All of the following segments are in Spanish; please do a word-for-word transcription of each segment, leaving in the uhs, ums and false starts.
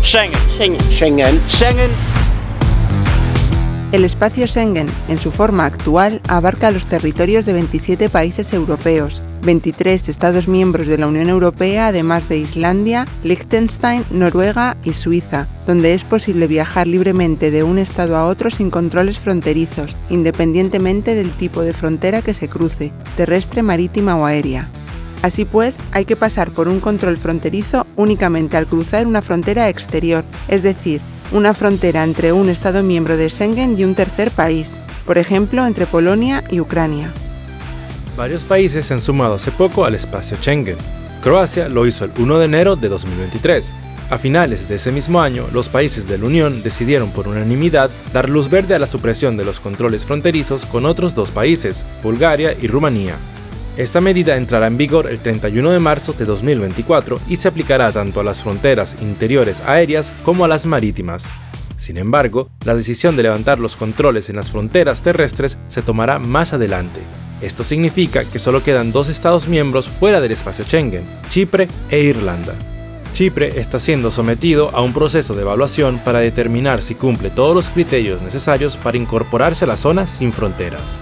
Schengen. Schengen. Schengen. Schengen. El espacio Schengen, en su forma actual, abarca los territorios de veintisiete países europeos, veintitrés Estados miembros de la Unión Europea, además de Islandia, Liechtenstein, Noruega y Suiza, donde es posible viajar libremente de un estado a otro sin controles fronterizos, independientemente del tipo de frontera que se cruce, terrestre, marítima o aérea. Así pues, hay que pasar por un control fronterizo únicamente al cruzar una frontera exterior, es decir, una frontera entre un Estado miembro de Schengen y un tercer país, por ejemplo, entre Polonia y Ucrania. Varios países se han sumado hace poco al espacio Schengen. Croacia lo hizo el primero de enero de dos mil veintitrés. A finales de ese mismo año, los países de la Unión decidieron por unanimidad dar luz verde a la supresión de los controles fronterizos con otros dos países, Bulgaria y Rumanía. Esta medida entrará en vigor el treinta y uno de marzo de dos mil veinticuatro y se aplicará tanto a las fronteras interiores aéreas como a las marítimas. Sin embargo, la decisión de levantar los controles en las fronteras terrestres se tomará más adelante. Esto significa que solo quedan dos Estados miembros fuera del espacio Schengen, Chipre e Irlanda. Chipre está siendo sometido a un proceso de evaluación para determinar si cumple todos los criterios necesarios para incorporarse a la zona sin fronteras.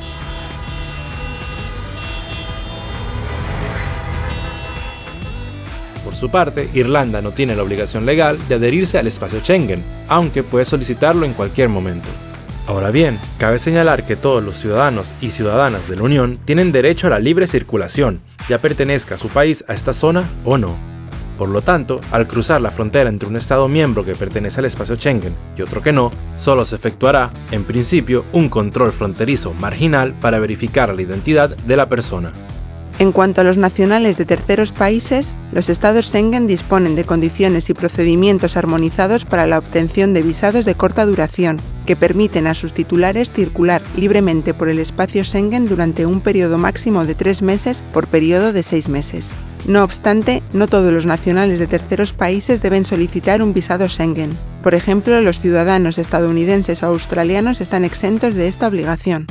Por su parte, Irlanda no tiene la obligación legal de adherirse al espacio Schengen, aunque puede solicitarlo en cualquier momento. Ahora bien, cabe señalar que todos los ciudadanos y ciudadanas de la Unión tienen derecho a la libre circulación, ya pertenezca su país a esta zona o no. Por lo tanto, al cruzar la frontera entre un Estado miembro que pertenece al espacio Schengen y otro que no, solo se efectuará, en principio, un control fronterizo marginal para verificar la identidad de la persona. En cuanto a los nacionales de terceros países, los Estados Schengen disponen de condiciones y procedimientos armonizados para la obtención de visados de corta duración, que permiten a sus titulares circular libremente por el espacio Schengen durante un periodo máximo de tres meses por periodo de seis meses. No obstante, no todos los nacionales de terceros países deben solicitar un visado Schengen. Por ejemplo, los ciudadanos estadounidenses o australianos están exentos de esta obligación.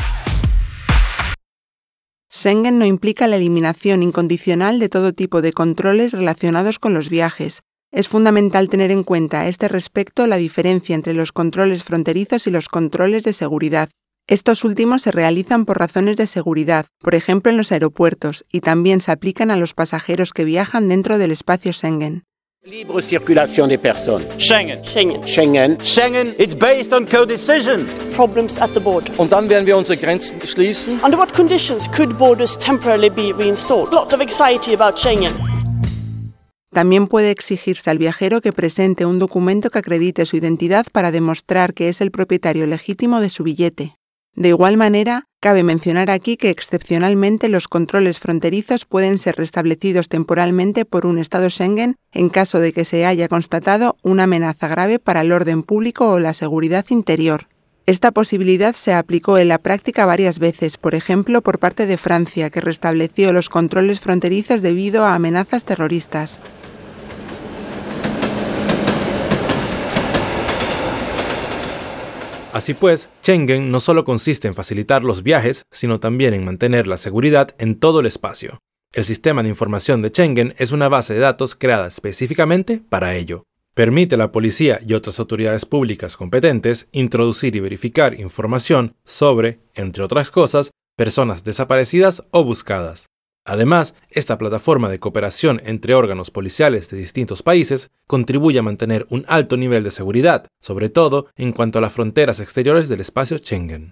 Schengen no implica la eliminación incondicional de todo tipo de controles relacionados con los viajes. Es fundamental tener en cuenta a este respecto la diferencia entre los controles fronterizos y los controles de seguridad. Estos últimos se realizan por razones de seguridad, por ejemplo en los aeropuertos, y también se aplican a los pasajeros que viajan dentro del espacio Schengen. Libre circulation des personnes. Schengen. Schengen. Schengen. Schengen. It's based on co-decision. Problems at the border. Und dann werden wir unsere Grenzen schließen. Under what conditions could borders temporarily be reinstalled? Lot of anxiety about Schengen. También puede exigirse al viajero que presente un documento que acredite su identidad para demostrar que es el propietario legítimo de su billete. De igual manera, cabe mencionar aquí que excepcionalmente los controles fronterizos pueden ser restablecidos temporalmente por un Estado Schengen en caso de que se haya constatado una amenaza grave para el orden público o la seguridad interior. Esta posibilidad se aplicó en la práctica varias veces, por ejemplo por parte de Francia, que restableció los controles fronterizos debido a amenazas terroristas. Así pues, Schengen no solo consiste en facilitar los viajes, sino también en mantener la seguridad en todo el espacio. El sistema de información de Schengen es una base de datos creada específicamente para ello. Permite a la policía y otras autoridades públicas competentes introducir y verificar información sobre, entre otras cosas, personas desaparecidas o buscadas. Además, esta plataforma de cooperación entre órganos policiales de distintos países contribuye a mantener un alto nivel de seguridad, sobre todo en cuanto a las fronteras exteriores del espacio Schengen.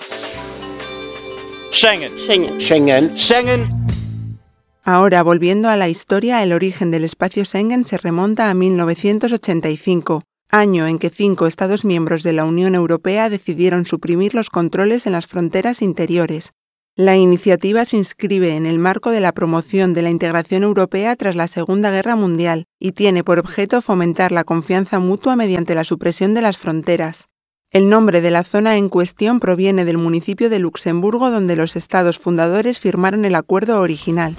Schengen. Schengen. Schengen. Schengen. Ahora, volviendo a la historia, el origen del espacio Schengen se remonta a mil novecientos ochenta y cinco, año en que cinco Estados miembros de la Unión Europea decidieron suprimir los controles en las fronteras interiores. La iniciativa se inscribe en el marco de la promoción de la integración europea tras la Segunda Guerra Mundial y tiene por objeto fomentar la confianza mutua mediante la supresión de las fronteras. El nombre de la zona en cuestión proviene del municipio de Luxemburgo, donde los estados fundadores firmaron el acuerdo original.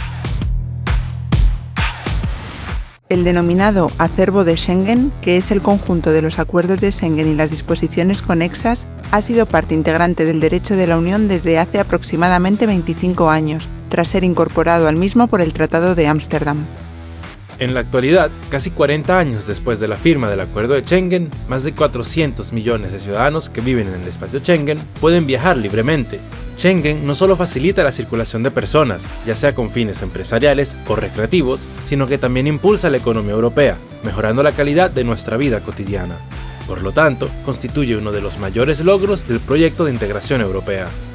El denominado Acervo de Schengen, que es el conjunto de los acuerdos de Schengen y las disposiciones conexas, ha sido parte integrante del derecho de la Unión desde hace aproximadamente veinticinco años, tras ser incorporado al mismo por el Tratado de Ámsterdam. En la actualidad, casi cuarenta años después de la firma del Acuerdo de Schengen, más de cuatrocientos millones de ciudadanos que viven en el espacio Schengen pueden viajar libremente. Schengen no solo facilita la circulación de personas, ya sea con fines empresariales o recreativos, sino que también impulsa la economía europea, mejorando la calidad de nuestra vida cotidiana. Por lo tanto, constituye uno de los mayores logros del proyecto de integración europea.